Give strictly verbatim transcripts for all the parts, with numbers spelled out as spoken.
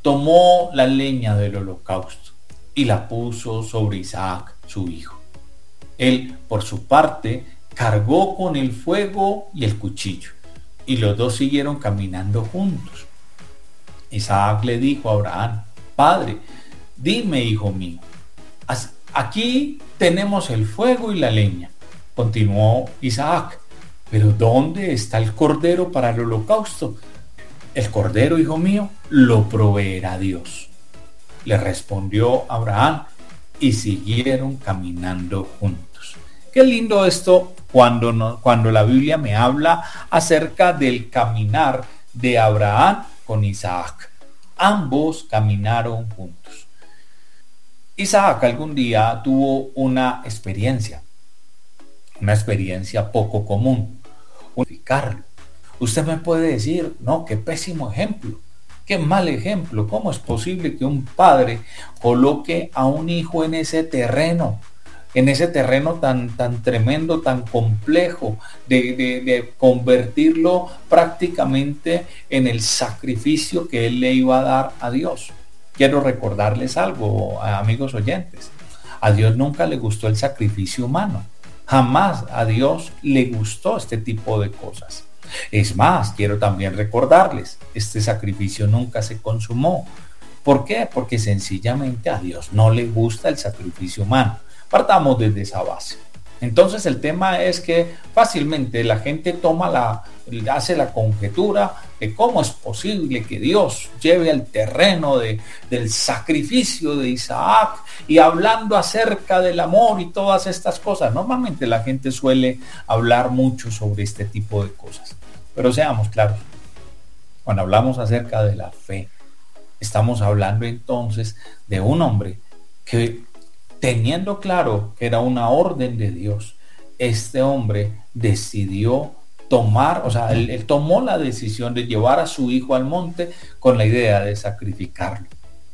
tomó la leña del holocausto y la puso sobre Isaac, su hijo. Él, por su parte, cargó con el fuego y el cuchillo, y los dos siguieron caminando juntos. Isaac le dijo a Abraham: Padre, dime, hijo mío, aquí tenemos el fuego y la leña. Continuó Isaac: pero ¿dónde está el cordero para el holocausto? El cordero, hijo mío, lo proveerá Dios, le respondió Abraham, y siguieron caminando juntos. Qué lindo esto cuando, no, cuando la Biblia me habla acerca del caminar de Abraham con Isaac. Ambos caminaron juntos. Isaac algún día tuvo una experiencia, una experiencia poco común. Unificarlo. Usted me puede decir: no, qué pésimo ejemplo, qué mal ejemplo. ¿Cómo es posible que un padre coloque a un hijo en ese terreno? En ese terreno tan, tan tremendo, tan complejo, de, de, de convertirlo prácticamente en el sacrificio que él le iba a dar a Dios. Quiero recordarles algo, amigos oyentes. A Dios nunca le gustó el sacrificio humano. Jamás a Dios le gustó este tipo de cosas. Es más, quiero también recordarles, este sacrificio nunca se consumó. ¿Por qué? Porque sencillamente a Dios no le gusta el sacrificio humano. Partamos desde esa base. Entonces el tema es que fácilmente la gente toma la, hace la conjetura de cómo es posible que Dios lleve al terreno de, del sacrificio de Isaac, y hablando acerca del amor y todas estas cosas. Normalmente la gente suele hablar mucho sobre este tipo de cosas, pero seamos claros, cuando hablamos acerca de la fe, estamos hablando entonces de un hombre que, teniendo claro que era una orden de Dios, este hombre decidió tomar, o sea, él, él tomó la decisión de llevar a su hijo al monte con la idea de sacrificarlo.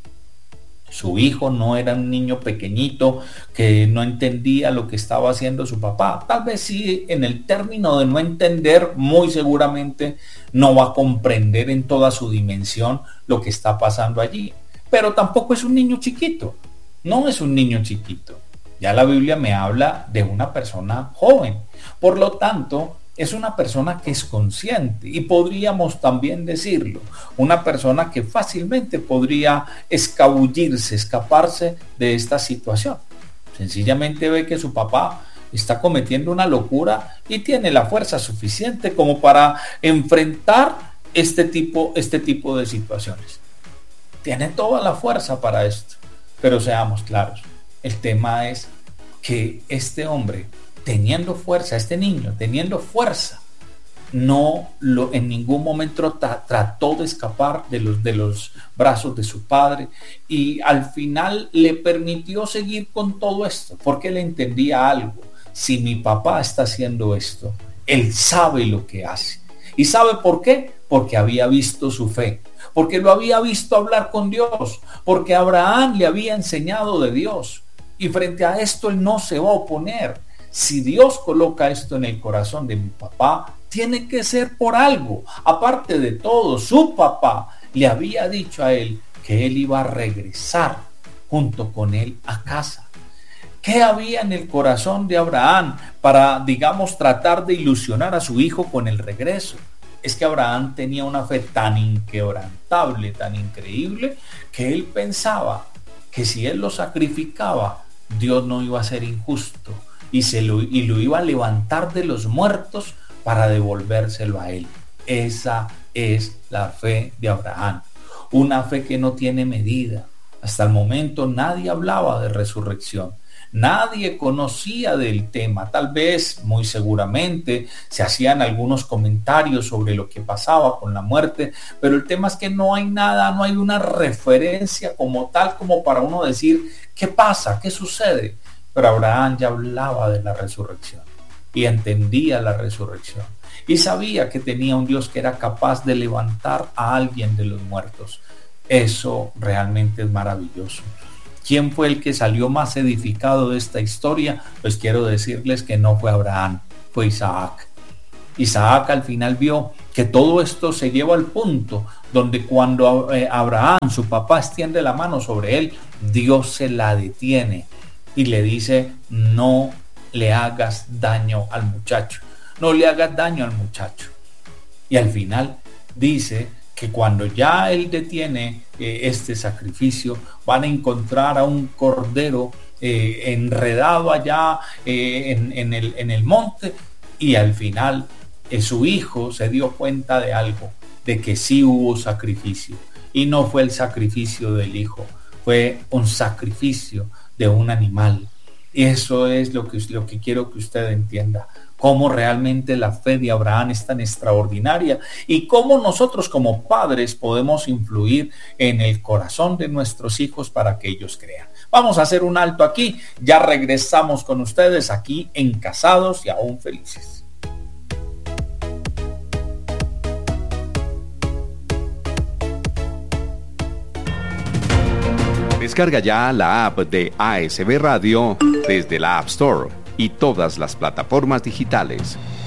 Su hijo no era un niño pequeñito que no entendía lo que estaba haciendo su papá. Tal vez sí, en el término de no entender, muy seguramente no va a comprender en toda su dimensión lo que está pasando allí. Pero tampoco es un niño chiquito. No es un niño chiquito. Ya la Biblia me habla de una persona joven. Por lo tanto, es una persona que es consciente, y podríamos también decirlo, una persona que fácilmente podría escabullirse, escaparse de esta situación. Sencillamente ve que su papá está cometiendo una locura y tiene la fuerza suficiente como para enfrentar este tipo, este tipo de situaciones. Tiene toda la fuerza para esto. Pero seamos claros, el tema es que este hombre, teniendo fuerza, este niño, teniendo fuerza, no lo, en ningún momento tra- trató de escapar de los, de los brazos de su padre, y al final le permitió seguir con todo esto, porque él entendía algo: si mi papá está haciendo esto, él sabe lo que hace. ¿Y sabe por qué? Porque había visto su fe, porque lo había visto hablar con Dios, porque Abraham le había enseñado de Dios, y frente a esto él no se va a oponer. Si Dios coloca esto en el corazón de mi papá, tiene que ser por algo. Aparte de todo, su papá le había dicho a él que él iba a regresar junto con él a casa. ¿Qué había en el corazón de Abraham para, digamos, tratar de ilusionar a su hijo con el regreso? Es que Abraham tenía una fe tan inquebrantable, tan increíble, que él pensaba que si él lo sacrificaba, Dios no iba a ser injusto y, se lo, y lo iba a levantar de los muertos para devolvérselo a él. Esa es la fe de Abraham, una fe que no tiene medida. Hasta el momento nadie hablaba de resurrección. Nadie conocía del tema. Tal vez, muy seguramente, se hacían algunos comentarios sobre lo que pasaba con la muerte, pero el tema es que no hay nada, no hay una referencia como tal, como para uno decir, ¿qué pasa? ¿Qué sucede? Pero Abraham ya hablaba de la resurrección y entendía la resurrección y sabía que tenía un Dios que era capaz de levantar a alguien de los muertos. Eso realmente es maravilloso. ¿Quién fue el que salió más edificado de esta historia? Pues quiero decirles que no fue Abraham, fue Isaac. Isaac al final vio que todo esto se lleva al punto donde cuando eh, Abraham, su papá, extiende la mano sobre él, Dios se la detiene y le dice: no le hagas daño al muchacho, no le hagas daño al muchacho. Y al final dice que cuando ya él detiene eh, este sacrificio, van a encontrar a un cordero eh, enredado allá eh, en, en, el, en el monte, y al final eh, su hijo se dio cuenta de algo, de que sí hubo sacrificio, y no fue el sacrificio del hijo, fue un sacrificio de un animal. Y eso es lo que, lo que quiero que usted entienda, cómo realmente la fe de Abraham es tan extraordinaria y cómo nosotros como padres podemos influir en el corazón de nuestros hijos para que ellos crean. Vamos a hacer un alto aquí, ya regresamos con ustedes aquí en Casados y Aún Felices. Descarga ya la app de A S B Radio desde la App Store y todas las plataformas digitales.